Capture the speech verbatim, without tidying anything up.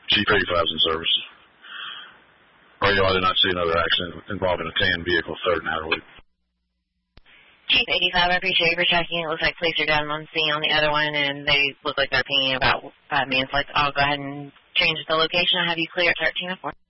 Chief eighty-five is in service. R E O, I did not see another accident involving a tan vehicle, third and Hatterley. Chief eighty-five, I appreciate you for checking. It looks like police are down on scene on the other one, and they look like they're pinging about five minutes. Like, I'll go ahead and change the location. I'll have you clear at thirteen oh four.